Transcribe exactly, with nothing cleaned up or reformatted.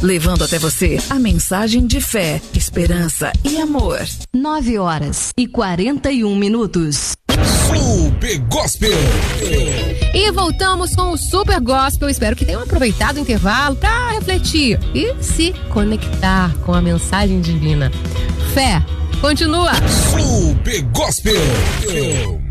levando até você a mensagem de fé, esperança e amor. Nove horas e quarenta e um minutos. Super Gospel. E voltamos com o Super Gospel. Espero que tenham aproveitado o intervalo para refletir e se conectar com a mensagem divina. Fé, continua. Super Gospel.